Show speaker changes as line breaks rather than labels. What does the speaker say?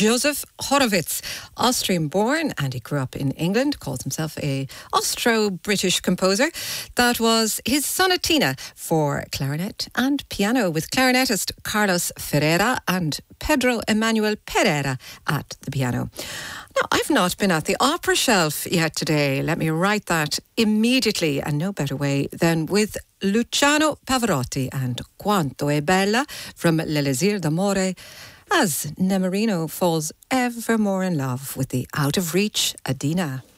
Joseph Horowitz, Austrian-born, and he grew up in England, calls himself a Austro-British composer. That was his sonatina for clarinet and piano with clarinetist Carlos Ferreira and Pedro Emanuel Pereira at the piano. Now, I've not been at the opera shelf yet today. Let me write that immediately, and no better way than with Luciano Pavarotti and Quanto è bella from L'Elisir d'Amore, as Nemorino falls ever more in love with the out-of-reach Adina.